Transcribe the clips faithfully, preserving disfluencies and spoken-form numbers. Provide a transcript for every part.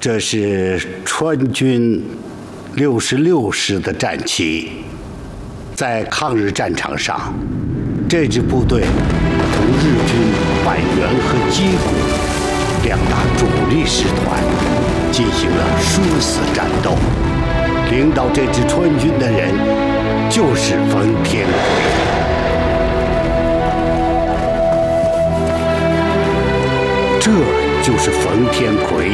这是川军六十六师的战旗。在抗日战场上，这支部队同日军板垣和矶谷两大主力师团进行了殊死战斗。领导这支川军的人就是冯天奎。这就是冯天奎。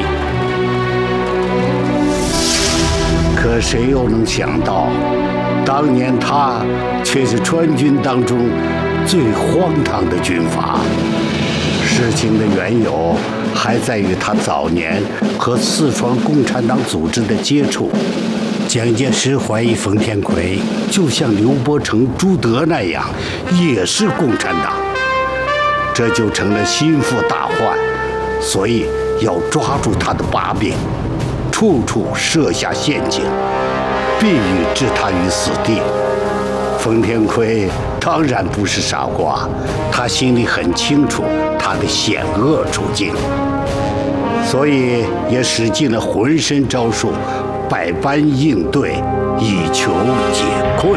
可谁又能想到，当年他却是川军当中最荒唐的军阀。事情的缘由还在于他早年和四川共产党组织的接触。蒋介石怀疑冯天奎就像刘伯承、朱德那样，也是共产党，这就成了心腹大患，所以要抓住他的把柄，处处设下陷阱，必欲置他于死地。冯天奎当然不是傻瓜，他心里很清楚他的险恶处境，所以也使尽了浑身招数，百般应对，以求解困。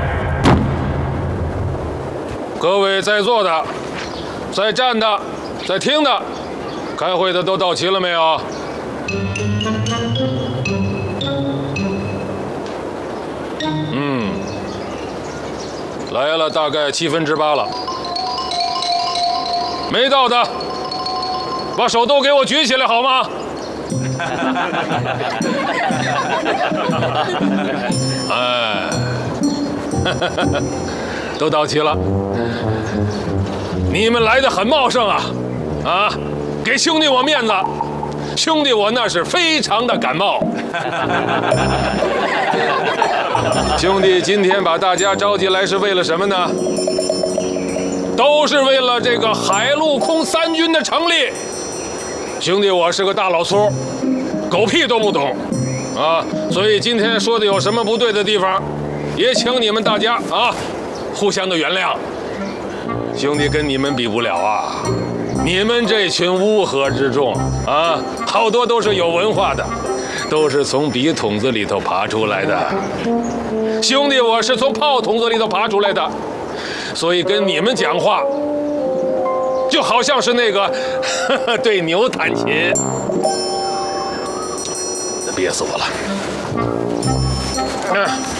各位在座的、在站的、在听的，开会的都到齐了没有？嗯，来了大概七分之八了。没到的，把手都给我举起来好吗？哎，都到齐了。你们来得很茂盛啊，啊，给兄弟我面子。兄弟我那是非常的感冒。兄弟今天把大家召集来是为了什么呢？都是为了这个海陆空三军的成立。兄弟我是个大老粗，狗屁都不懂啊，所以今天说的有什么不对的地方，也请你们大家啊互相的原谅。兄弟跟你们比不了啊，你们这群乌合之众啊，好多都是有文化的，都是从笔筒子里头爬出来的。兄弟我是从炮筒子里头爬出来的，所以跟你们讲话就好像是那个呵呵对牛弹琴。憋死我了。嗯